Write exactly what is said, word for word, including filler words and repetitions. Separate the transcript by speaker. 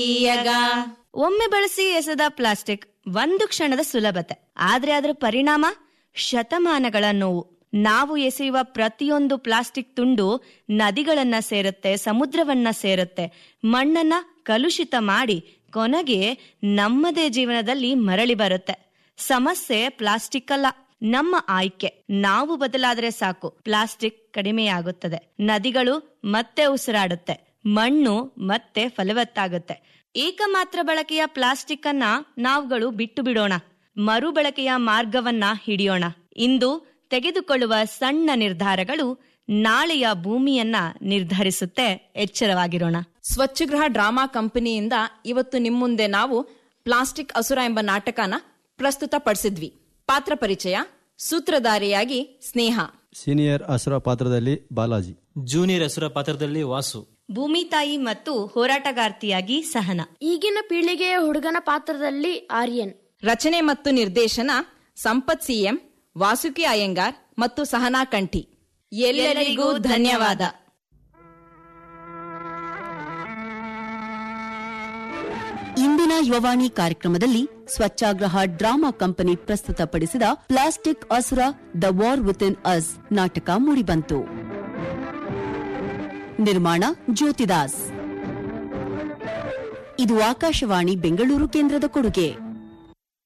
Speaker 1: ಒಮ್ಮೆ ಬಳಸಿ ಎಸೆದ ಪ್ಲಾಸ್ಟಿಕ್ ಒಂದು ಕ್ಷಣದ ಸುಲಭತೆ, ಆದ್ರೆ ಅದರ ಪರಿಣಾಮ ಶತಮಾನಗಳ ನೋವು. ನಾವು ಎಸೆಯುವ ಪ್ರತಿಯೊಂದು ಪ್ಲಾಸ್ಟಿಕ್ ತುಂಡು ನದಿಗಳನ್ನ ಸೇರುತ್ತೆ, ಸಮುದ್ರವನ್ನ ಸೇರುತ್ತೆ, ಮಣ್ಣನ್ನ ಕಲುಷಿತ ಮಾಡಿ ಕೊನೆಗೆ ನಮ್ಮದೇ ಜೀವನದಲ್ಲಿ ಮರಳಿ ಬರುತ್ತೆ. ಸಮಸ್ಯೆ ಪ್ಲಾಸ್ಟಿಕ್ ಅಲ್ಲ, ನಮ್ಮ ಆಯ್ಕೆ. ನಾವು ಬದಲಾದ್ರೆ ಸಾಕು, ಪ್ಲಾಸ್ಟಿಕ್ ಕಡಿಮೆಯಾಗುತ್ತದೆ, ನದಿಗಳು ಮತ್ತೆ ಉಸಿರಾಡುತ್ತೆ, ಮಣ್ಣು ಮತ್ತೆ ಫಲವತ್ತಾಗುತ್ತೆ. ಏಕಮಾತ್ರ ಬಳಕೆಯ ಪ್ಲಾಸ್ಟಿಕ್ ಅನ್ನ ನಾವುಗಳು ಬಿಟ್ಟು ಬಿಡೋಣ, ಮರುಬಳಕೆಯ ಮಾರ್ಗವನ್ನ ಹಿಡಿಯೋಣ. ಇಂದು ತೆಗೆದುಕೊಳ್ಳುವ ಸಣ್ಣ ನಿರ್ಧಾರಗಳು ನಾಳೆಯ ಭೂಮಿಯನ್ನ ನಿರ್ಧರಿಸುತ್ತೆ. ಎಚ್ಚರವಾಗಿರೋಣ.
Speaker 2: ಸ್ವಚ್ಛಗೃಹ ಡ್ರಾಮಾ ಕಂಪನಿಯಿಂದ ಇವತ್ತು ನಿಮ್ಮುಂದೆ ನಾವು ಪ್ಲಾಸ್ಟಿಕ್ ಅಸುರ ಎಂಬ ನಾಟಕನ ಪ್ರಸ್ತುತಪಡಿಸಿದ್ವಿ. ಪಾತ್ರ ಪರಿಚಯ: ಸೂತ್ರಧಾರಿಯಾಗಿ ಸ್ನೇಹ,
Speaker 3: ಸೀನಿಯರ್ ಅಸುರ ಪಾತ್ರದಲ್ಲಿ ಬಾಲಾಜಿ,
Speaker 4: ಜೂನಿಯರ್ ಅಸುರ ಪಾತ್ರದಲ್ಲಿ ವಾಸು,
Speaker 1: ಭೂಮಿ ತಾಯಿ ಮತ್ತು ಹೋರಾಟಗಾರ್ತಿಯಾಗಿ ಸಹನಾ,
Speaker 5: ಈಗಿನ ಪೀಳಿಗೆಯ ಹುಡುಗನ ಪಾತ್ರದಲ್ಲಿ ಆರ್ಯನ್.
Speaker 2: ರಚನೆ ಮತ್ತು ನಿರ್ದೇಶನ: ಸಂಪತ್ ಸಿಎಂ, ವಾಸುಕಿ ಅಯ್ಯಂಗಾರ್ ಮತ್ತು ಸಹನಾ ಕಂಠಿ. ಎಲ್ಲರಿಗೂ ಧನ್ಯವಾದ.
Speaker 6: ಇಂದಿನ ಯುವವಾಣಿ ಕಾರ್ಯಕ್ರಮದಲ್ಲಿ ಸ್ವಚ್ಛಾಗ್ರಹ ಡ್ರಾಮಾ ಕಂಪನಿ ಪ್ರಸ್ತುತಪಡಿಸಿದ ಪ್ಲಾಸ್ಟಿಕ್ ಅಸುರ the war with in us ನಾಟಕ ಮೂಡಿಬಂತು. ನಿರ್ಮಾಣ ಜ್ಯೋತಿದಾಸ್. ಇದು ಆಕಾಶವಾಣಿ ಬೆಂಗಳೂರು ಕೇಂದ್ರದ ಕೊಡುಗೆ.